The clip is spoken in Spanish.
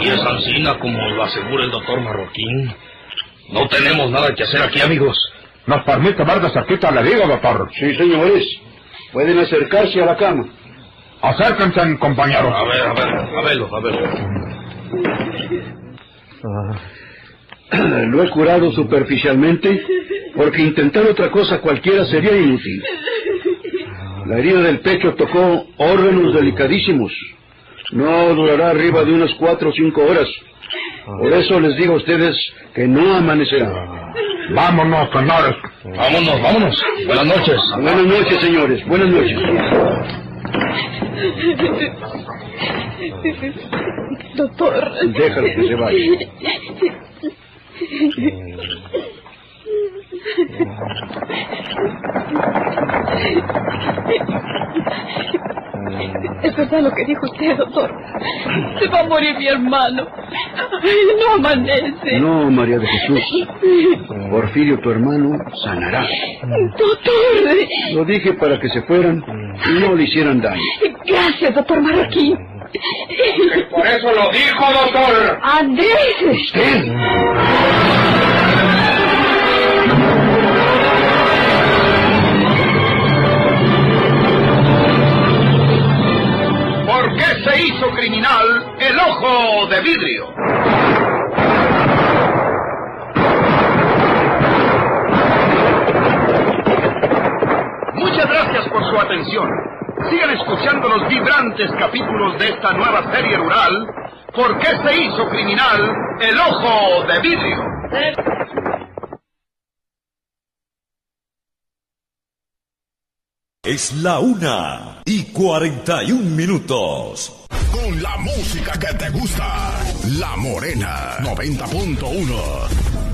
Y es ansina como lo asegura el doctor Marroquín. No tenemos nada que hacer aquí, amigos. ¿Nos permite ver de cerquita, le digo, doctor? Sí, señores. Pueden acercarse a la cama. Acérquense, compañeros. A verlo. Lo he curado superficialmente porque intentar otra cosa cualquiera sería inútil. La herida del pecho tocó órganos delicadísimos. No durará arriba de unas 4 o 5 horas. Por eso les digo a ustedes que no amanecerá. Vámonos, señores. Vámonos. Buenas noches. Buenas noches, señores. Buenas noches. Doctor. Déjalo que se vaya. Es verdad lo que dijo usted, doctor. Se va a morir mi hermano. No amanece. No, María de Jesús. Porfirio, tu hermano, sanará. Doctor. Lo dije para que se fueran y no le hicieran daño. Gracias, doctor Marroquín. Por eso lo dijo, doctor. Andrés. ¿Usted? ¿Por qué se hizo criminal el ojo de vidrio? Muchas gracias por su atención. Sigan escuchando los vibrantes capítulos de esta nueva serie rural, ¿Por qué se hizo criminal el ojo de vidrio? Es la 1:41. Con la música que te gusta, La Morena 90.1.